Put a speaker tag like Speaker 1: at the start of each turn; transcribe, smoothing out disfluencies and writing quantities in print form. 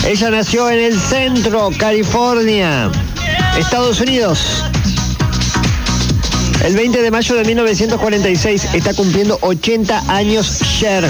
Speaker 1: Ella nació en el centro, California, Estados Unidos. El 20 de mayo de 1946 está cumpliendo 80 años Cher.